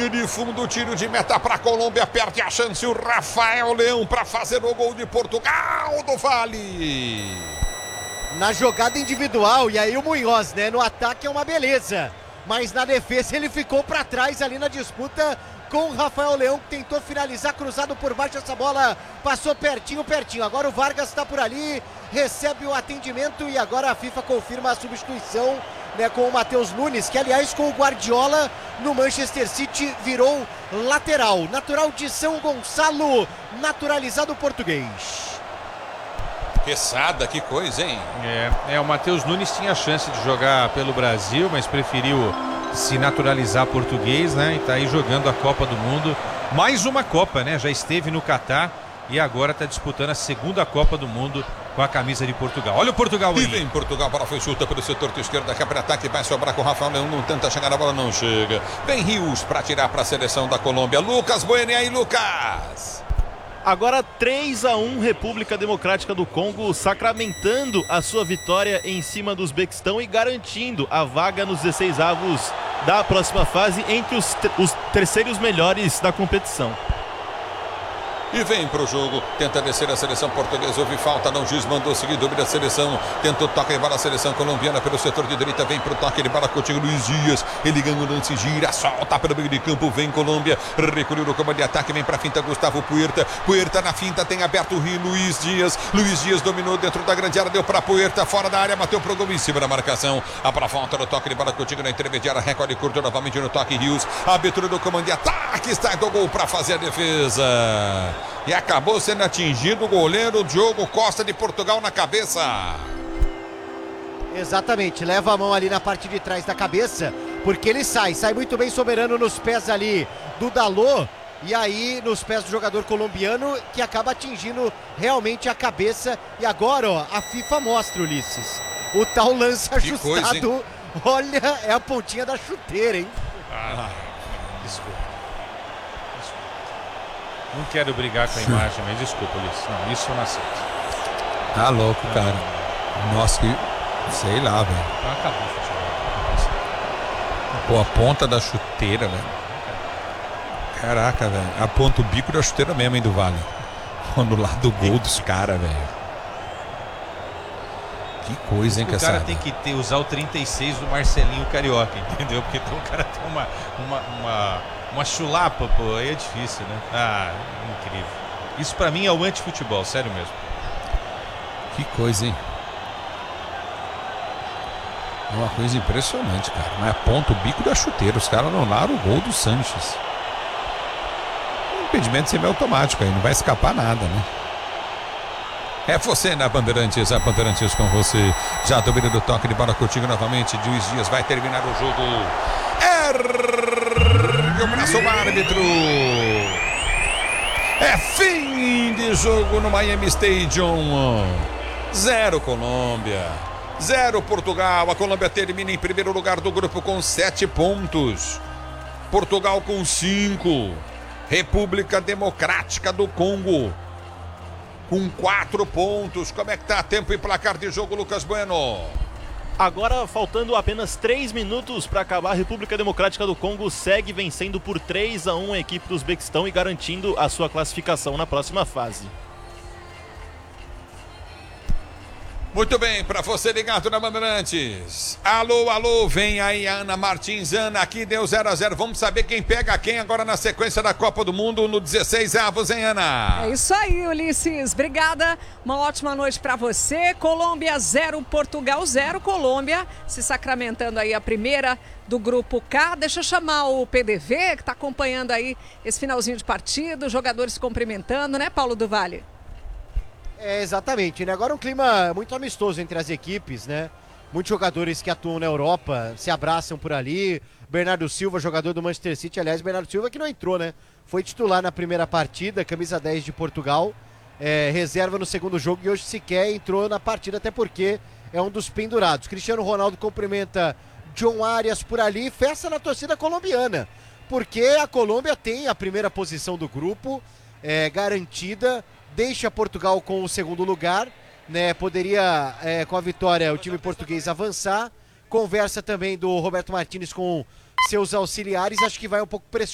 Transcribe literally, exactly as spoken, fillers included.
linha de fundo, tiro de meta para a Colômbia, perde a chance o Rafael Leão para fazer o gol de Portugal do Vale. Na jogada individual, e aí o Munhoz, né? No ataque é uma beleza, mas na defesa ele ficou para trás ali na disputa com o Rafael Leão, que tentou finalizar, cruzado por baixo, essa bola passou pertinho, pertinho. Agora o Vargas está por ali, recebe o atendimento e agora a FIFA confirma a substituição, né, com o Matheus Nunes, que aliás com o Guardiola no Manchester City virou lateral. Natural de São Gonçalo, naturalizado português. Quesada, que coisa, hein? É, é, o Matheus Nunes tinha a chance de jogar pelo Brasil, mas preferiu se naturalizar português, né? E tá aí jogando a Copa do Mundo. Mais uma Copa, né? Já esteve no Catar e agora tá disputando a segunda Copa do Mundo com a camisa de Portugal. Olha o Portugal aí. E vem Portugal, para foi chuta pelo setor de esquerda, que para ataque, vai sobrar com o Rafael Leão, não tenta chegar, a bola não chega. Vem Rios para tirar para a seleção da Colômbia. Lucas Bueno, aí Lucas. Agora três a um, República Democrática do Congo sacramentando a sua vitória em cima do Uzbequistão e garantindo a vaga nos dezesseis avos da próxima fase entre os, os terceiros melhores da competição. E vem pro jogo, tenta descer a seleção portuguesa, houve falta, não, o juiz mandou seguir, domina a seleção, tentou toque de bola a seleção colombiana pelo setor de direita, vem pro toque de bola, Coutinho, Luiz Dias, ele ganha o lance, gira, solta pelo meio de campo, vem Colômbia, recolheu no comando de ataque, vem pra finta Gustavo Puerta, Puerta na finta, tem aberto o Rio, Luiz Dias, Luiz Dias dominou dentro da grande área, deu pra Puerta, fora da área, bateu pro gol em cima da marcação, a pra volta no toque de bola, Coutinho na intermediária, recolhe curto novamente no toque, Rios, a abertura do comando de ataque, está do gol pra fazer a defesa. E acabou sendo atingido o goleiro Diogo Costa de Portugal na cabeça. Exatamente, leva a mão ali na parte de trás da cabeça, porque ele sai, sai muito bem Soberano nos pés ali do Dalot, e aí nos pés do jogador colombiano, que acaba atingindo realmente a cabeça. E agora, ó, a FIFA mostra, Ulisses, o tal lance ajustado, coisa, olha, é a pontinha da chuteira, hein? Ah, desculpa. Não quero brigar com a imagem, mas desculpa, Ulisses. Não, isso eu não aceito. Tá louco, cara. Nossa, que... sei lá, velho. Então acabou o futebol. Pô, a ponta da chuteira, velho. Caraca, velho. Aponta o bico da chuteira mesmo, hein, do Vale. No lado do gol dos caras, velho. Que coisa, hein, Caçada? O cara tem que ter, usar o trinta e seis do Marcelinho Carioca, entendeu? Porque então o cara tem uma... uma, uma... Uma chulapa, pô, aí é difícil, né? Ah, incrível. Isso pra mim é o anti-futebol, sério mesmo. Que coisa, hein? É uma coisa impressionante, cara. Mas aponta o bico da chuteira. Os caras anularam o gol do Sanches. O impedimento semiautomático aí, não vai escapar nada, né? É você na Bandeirantes, a Bandeirantes com você. Já domina do toque de bola, Coutinho novamente. Luiz Dias vai terminar o jogo. Ergue o braço o árbitro. É fim de jogo no Miami Stadium. Zero Colômbia, zero Portugal. A Colômbia termina em primeiro lugar do grupo com sete pontos. Portugal com cinco. República Democrática do Congo com quatro pontos. Como é que tá tempo e placar de jogo, Lucas Bueno? Agora, faltando apenas três minutos para acabar, a República Democrática do Congo segue vencendo por três a um a equipe do Uzbequistão e garantindo a sua classificação na próxima fase. Muito bem, para você ligado na Bandeirantes. Alô, alô, vem aí a Ana Martins. Ana, aqui deu zero a zero. Vamos saber quem pega quem agora na sequência da Copa do Mundo no dezesseis avos, hein, Ana? É isso aí, Ulisses. Obrigada. Uma ótima noite para você. Colômbia zero, Portugal zero. Colômbia se sacramentando aí a primeira do grupo K. Deixa eu chamar o P D V, que está acompanhando aí esse finalzinho de partido, jogadores se cumprimentando, né, Paulo do Vale? É, exatamente, né? Agora um clima muito amistoso entre as equipes, né? Muitos jogadores que atuam na Europa se abraçam por ali. Bernardo Silva, jogador do Manchester City, aliás, Bernardo Silva que não entrou, né? Foi titular na primeira partida, camisa dez de Portugal, é, reserva no segundo jogo e hoje sequer entrou na partida, até porque é um dos pendurados. Cristiano Ronaldo cumprimenta John Arias por ali, festa na torcida colombiana, porque a Colômbia tem a primeira posição do grupo, é, garantida, deixa Portugal com o segundo lugar, né? Poderia, é, com a vitória, o time português avançar. Conversa também do Roberto Martínez com seus auxiliares, acho que vai um pouco pressionar